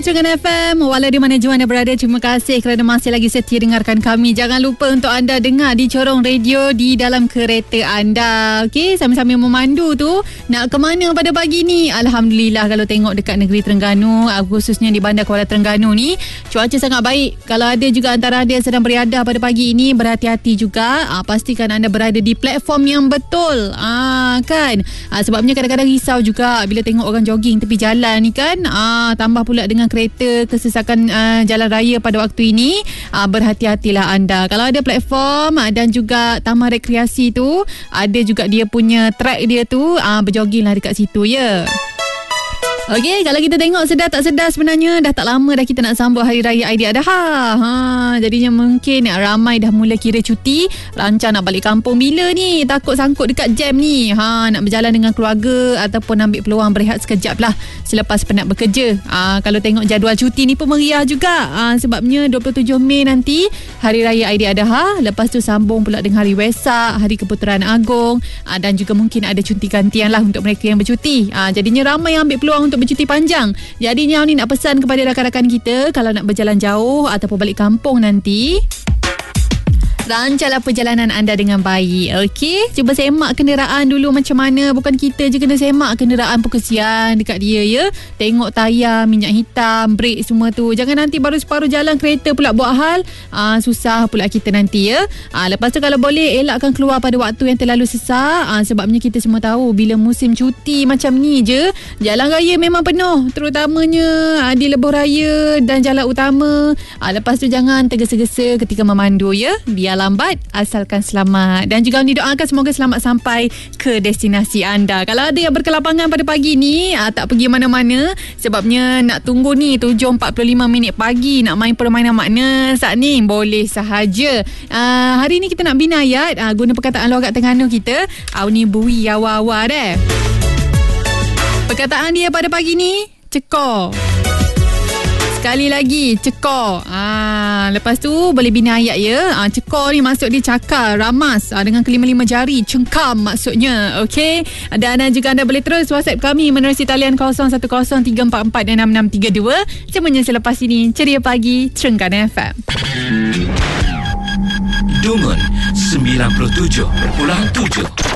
Terengganu FM, walau di mana jua anda berada, terima kasih kerana masih lagi setia dengarkan kami. Jangan lupa untuk anda dengar di corong radio di dalam kereta anda. Okey, sambil-sambil memandu tu, nak ke mana pada pagi ni? Alhamdulillah, kalau tengok dekat negeri Terengganu, khususnya di Bandar Kuala Terengganu ni, cuaca sangat baik. Kalau ada juga antara anda yang sedang beriadah pada pagi ini, berhati-hati juga. Pastikan anda berada di platform yang betul. Kan? Sebabnya kadang-kadang risau juga bila tengok orang jogging tepi jalan ni kan. Tambah pula dengan kereta, kesesakan jalan raya pada waktu ini. Berhati-hatilah anda. Kalau ada platform dan juga taman rekreasi tu, ada juga dia punya track dia tu, berjogginglah dekat situ ya. Okey, kalau kita tengok sedar tak sedar sebenarnya dah tak lama dah kita nak sambut Hari Raya Aidiladha. Jadinya mungkin ramai dah mula kira cuti, rancang nak balik kampung bila ni, takut sangkut dekat jam ni. Nak berjalan dengan keluarga ataupun ambil peluang berehat sekejap lah selepas penat bekerja. Kalau tengok jadual cuti ni pun meriah juga. Sebabnya 27 Mei nanti Hari Raya Aidiladha, lepas tu sambung pula dengan Hari Wesak, Hari Keputeraan Agong, dan juga mungkin ada cuti gantian lah untuk mereka yang bercuti. Jadinya ramai yang ambil peluang untuk bercuti panjang. Jadinya ni nak pesan kepada rakan-rakan kita, kalau nak berjalan jauh ataupun balik kampung nanti, rancanglah perjalanan anda dengan baik. Okey, cuba semak kenderaan dulu macam mana. Bukan kita je kena semak kenderaan pun, kesian dekat dia ya. Tengok tayar, minyak hitam, brek semua tu. Jangan nanti baru separuh jalan kereta pula buat hal. Susah pula kita nanti ya. Lepas tu kalau boleh elakkan keluar pada waktu yang terlalu sesak. Sebabnya kita semua tahu bila musim cuti macam ni je, jalan raya memang penuh, terutamanya di lebuh raya dan jalan utama. Lepas tu jangan tergesa-gesa ketika memandu ya. Biar lambat asalkan selamat, dan juga didoakan semoga selamat sampai ke destinasi anda. Kalau ada yang berkelapangan pada pagi ni, tak pergi mana-mana sebabnya nak tunggu ni 7.45 pagi nak main permainan makna saat ni, boleh sahaja. Hari ni kita nak bina ayat guna perkataan logat Terengganu kita. Ni bui awa-awa deh. Perkataan dia pada pagi ni, cekor. Sekali lagi, cekor. Lepas tu boleh bina ayat ya. Cekor ni maksud dia cakar, ramas dengan kelima-lima jari, cengkam maksudnya. Okey. Dan juga anda boleh terus WhatsApp kami menerusi talian 0113446632. Semuanya selepas ini Ceria Pagi Terengganu FM. Dungun 97.7